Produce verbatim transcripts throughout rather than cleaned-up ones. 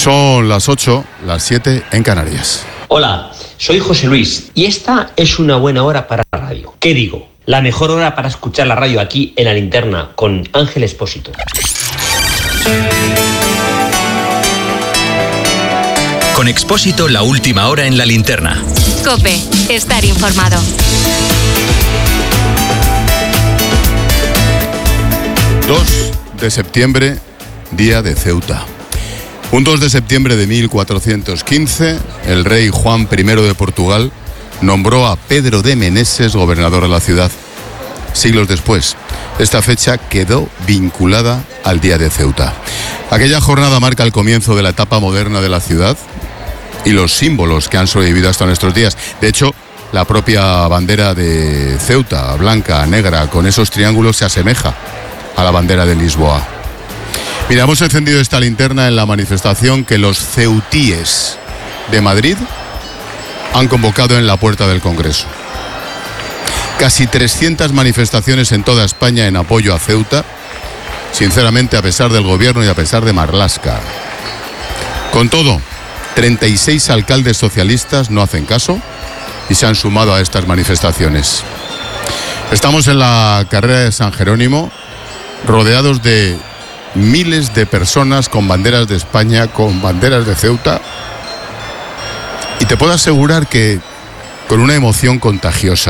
Son las ocho, las siete en Canarias. Hola, soy José Luis y esta es una buena hora para la radio. ¿Qué digo? La mejor hora para escuchar la radio aquí en La Linterna con Ángel Expósito. Con Expósito, la última hora en La Linterna. COPE, estar informado. dos de septiembre, día de Ceuta. Un dos de septiembre de mil cuatrocientos quince, el rey Juan primero de Portugal nombró a Pedro de Meneses gobernador de la ciudad. Siglos después, esta fecha quedó vinculada al día de Ceuta. Aquella jornada marca el comienzo de la etapa moderna de la ciudad y los símbolos que han sobrevivido hasta nuestros días. De hecho, la propia bandera de Ceuta, blanca, negra, con esos triángulos, se asemeja a la bandera de Lisboa. Mira, hemos encendido esta linterna en la manifestación que los ceutíes de Madrid han convocado en la puerta del Congreso. Casi trescientas manifestaciones en toda España en apoyo a Ceuta, sinceramente a pesar del gobierno y a pesar de Marlaska. Con todo, treinta y seis alcaldes socialistas no hacen caso y se han sumado a estas manifestaciones. Estamos en la carrera de San Jerónimo, rodeados de miles de personas con banderas de España, con banderas de Ceuta, y te puedo asegurar que con una emoción contagiosa.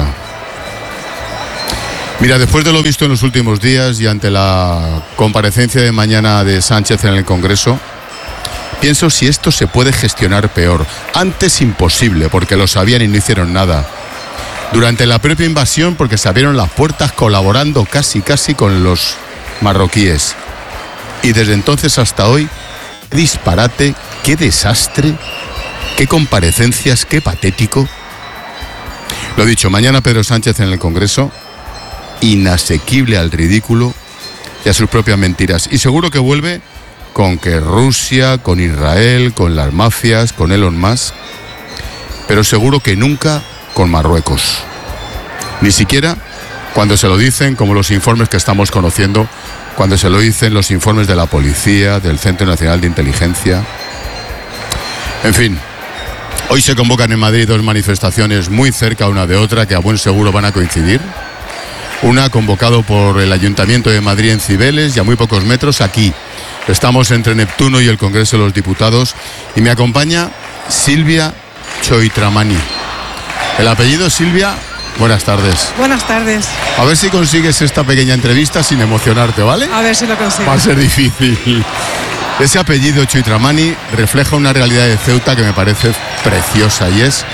Mira, después de lo visto en los últimos días y ante la comparecencia de mañana de Sánchez en el Congreso, pienso si esto se puede gestionar peor. Antes imposible, porque lo sabían y no hicieron nada. Durante la propia invasión, porque se abrieron las puertas colaborando casi casi con los marroquíes. Y desde entonces hasta hoy, qué disparate, qué desastre, qué comparecencias, qué patético. Lo dicho, mañana Pedro Sánchez en el Congreso, inasequible al ridículo y a sus propias mentiras. Y seguro que vuelve con que Rusia, con Israel, con las mafias, con Elon Musk, pero seguro que nunca con Marruecos. Ni siquiera cuando se lo dicen, como los informes que estamos conociendo, cuando se lo dicen los informes de la policía, del Centro Nacional de Inteligencia. En fin, hoy se convocan en Madrid dos manifestaciones muy cerca una de otra que a buen seguro van a coincidir. Una convocado por el Ayuntamiento de Madrid en Cibeles y a muy pocos metros aquí. Estamos entre Neptuno y el Congreso de los Diputados y me acompaña Silvia Choitramani. El apellido, Silvia, buenas tardes. Buenas tardes. A ver si consigues esta pequeña entrevista sin emocionarte, ¿vale? A ver si lo consigo. Va a ser difícil. Ese apellido Choitramani refleja una realidad de Ceuta que me parece preciosa y es,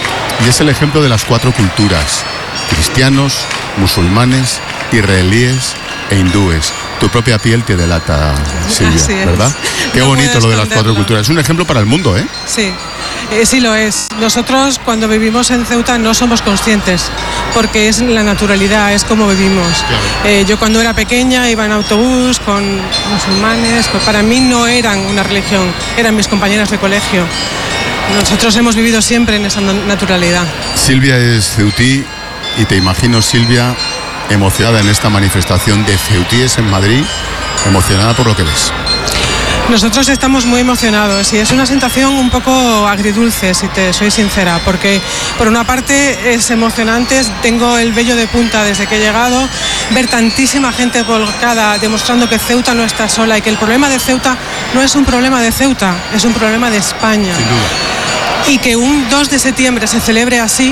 y es el ejemplo de las cuatro culturas: cristianos, musulmanes, israelíes e hindúes. Tu propia piel te delata, Silvia, ¿verdad? Qué no bonito lo de las cuatro culturas. Es un ejemplo para el mundo, ¿eh? Sí, eh, sí lo es. Nosotros cuando vivimos en Ceuta no somos conscientes, porque es la naturalidad, es como vivimos. Claro. Eh, yo cuando era pequeña iba en autobús con musulmanes, pues para mí no eran una religión, eran mis compañeras de colegio. Nosotros hemos vivido siempre en esa naturalidad. Silvia es ceutí y te imagino, Silvia, emocionada en esta manifestación de ceutíes en Madrid, emocionada por lo que ves. Nosotros estamos muy emocionados y es una sensación un poco agridulce, si te soy sincera, porque por una parte es emocionante, tengo el vello de punta desde que he llegado, ver tantísima gente volcada demostrando que Ceuta no está sola y que el problema de Ceuta no es un problema de Ceuta, es un problema de España. Sin duda. Y que un dos de septiembre se celebre así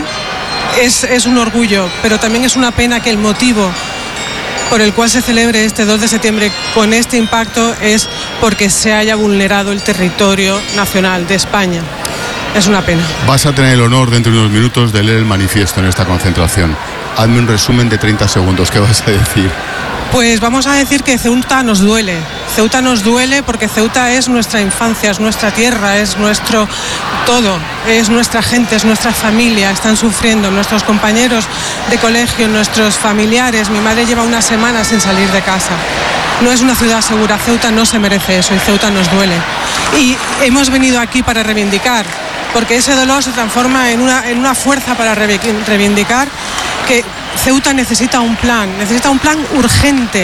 es, es un orgullo, pero también es una pena que el motivo por el cual se celebre este dos de septiembre con este impacto es porque se haya vulnerado el territorio nacional de España. Es una pena. Vas a tener el honor dentro de unos minutos de leer el manifiesto en esta concentración. Hazme un resumen de treinta segundos. ¿Qué vas a decir? Pues vamos a decir que Ceuta nos duele. Ceuta nos duele porque Ceuta es nuestra infancia, es nuestra tierra, es nuestro todo, es nuestra gente, es nuestra familia. Están sufriendo nuestros compañeros de colegio, nuestros familiares. Mi madre lleva una semana sin salir de casa. No es una ciudad segura. Ceuta no se merece eso y Ceuta nos duele. Y hemos venido aquí para reivindicar, porque ese dolor se transforma en una, en una fuerza para reivindicar que Ceuta necesita un plan, necesita un plan urgente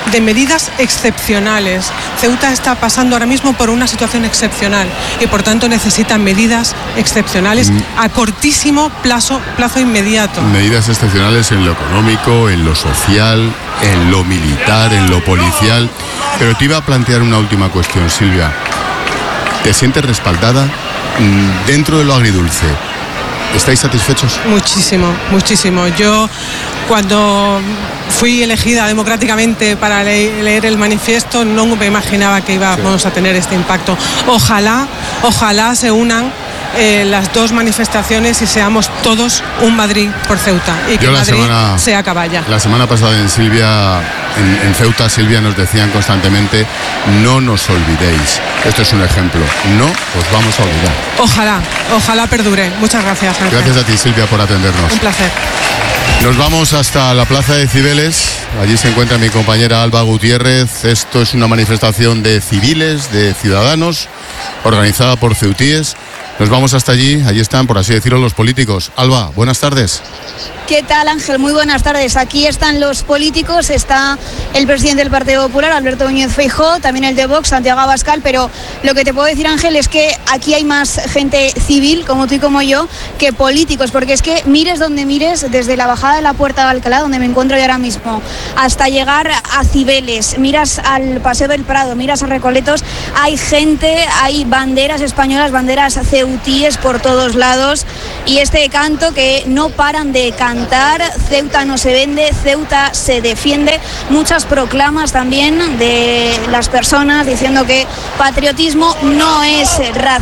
de medidas excepcionales. Ceuta está pasando ahora mismo por una situación excepcional y por tanto necesita medidas excepcionales mm. a cortísimo plazo, plazo inmediato. Medidas excepcionales en lo económico, en lo social, en lo militar, en lo policial. Pero te iba a plantear una última cuestión, Silvia. ¿Te sientes respaldada dentro de lo agridulce? ¿Estáis satisfechos? Muchísimo, muchísimo. Yo, cuando fui elegida democráticamente para le- leer el manifiesto, no me imaginaba que íbamos sí. a tener este impacto. Ojalá, ojalá se unan eh, las dos manifestaciones y seamos todos un Madrid por Ceuta y que Madrid semana, sea caballa. La semana pasada en Silvia, en, en Ceuta, Silvia, nos decían constantemente: no nos olvidéis. Esto es un ejemplo. No os vamos a olvidar. Ojalá, ojalá perdure. Muchas gracias, Ángel. Gracias a ti, Silvia, por atendernos. Un placer. Nos vamos hasta la Plaza de Cibeles. Allí se encuentra mi compañera Alba Gutiérrez. Esto es una manifestación de civiles, de ciudadanos, organizada por ceutíes. Nos vamos hasta allí. Allí están, por así decirlo, los políticos. Alba, buenas tardes. ¿Qué tal, Ángel? Muy buenas tardes. Aquí están los políticos, está el presidente del Partido Popular, Alberto Núñez Feijóo, también el de Vox, Santiago Abascal, pero lo que te puedo decir, Ángel, es que aquí hay más gente civil, como tú y como yo, que políticos, porque es que mires donde mires, desde la bajada de la Puerta de Alcalá, donde me encuentro yo ahora mismo, hasta llegar a Cibeles, miras al Paseo del Prado, miras a Recoletos, hay gente, hay banderas españolas, banderas ceutíes por todos lados, y este canto que no paran de cantar. Ceuta no se vende, Ceuta se defiende. Muchas proclamas también de las personas diciendo que patriotismo no es